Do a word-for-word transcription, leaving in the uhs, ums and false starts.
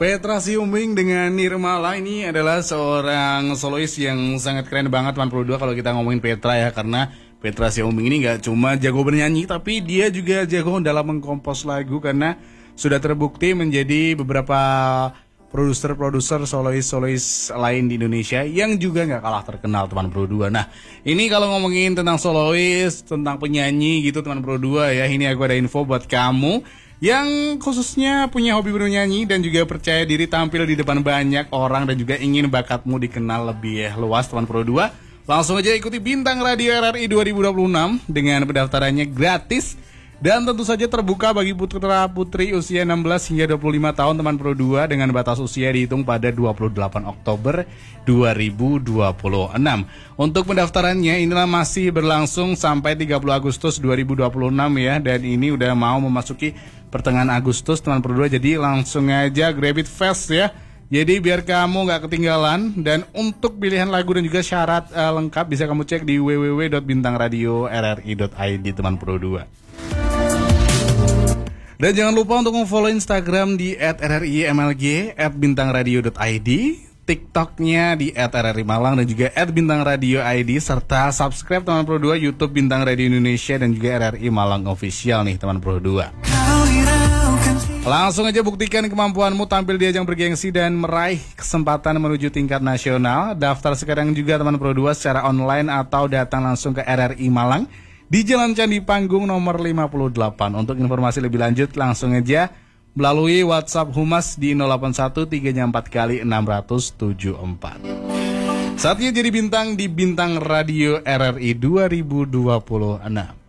Petra Sihombing dengan Nirmala ini adalah seorang solois yang sangat keren banget delapan puluh dua kalau kita ngomongin Petra ya. Karena Petra Sihombing ini gak cuma jago bernyanyi, tapi dia juga jago dalam mengkompos lagu. Karena sudah terbukti menjadi beberapa produser-produser solois-solois lain di Indonesia yang juga gak kalah terkenal delapan puluh dua. Nah ini kalau ngomongin tentang solois, tentang penyanyi gitu delapan puluh dua ya. Ini aku ada info buat kamu yang khususnya punya hobi bernyanyi dan juga percaya diri tampil di depan banyak orang dan juga ingin bakatmu dikenal lebih luas delapan puluh dua. Langsung aja ikuti Bintang Radio R R I dua ribu dua puluh enam dengan pendaftarannya gratis dan tentu saja terbuka bagi putra putri usia enam belas hingga dua puluh lima tahun delapan puluh dua dengan batas usia dihitung pada dua puluh delapan Oktober dua ribu dua puluh enam. Untuk pendaftarannya inilah masih berlangsung sampai tiga puluh Agustus dua ribu dua puluh enam ya, dan ini udah mau memasuki pertengahan Agustus delapan puluh dua, jadi langsung aja grab it fast ya. Jadi biar kamu gak ketinggalan. Dan untuk pilihan lagu dan juga syarat uh, lengkap bisa kamu cek di w w w dot bintang radio r r i dot i d delapan puluh dua. Dan jangan lupa untuk follow Instagram di at r r i m l g, at bintang radio dot i d, TikToknya di at r r i malang dan juga at bintang radio i d, serta subscribe delapan puluh dua YouTube Bintang Radio Indonesia dan juga R R I Malang Official nih delapan puluh dua. Langsung aja buktikan kemampuanmu tampil di ajang bergengsi dan meraih kesempatan menuju tingkat nasional. Daftar sekarang juga delapan puluh dua secara online atau datang langsung ke R R I Malang di Jalan Candi Panggung nomor lima puluh delapan. Untuk informasi lebih lanjut langsung aja melalui WhatsApp Humas di nol delapan satu tiga empat kali enam tujuh empat. Saatnya jadi bintang di Bintang Radio R R I dua ribu dua puluh enam.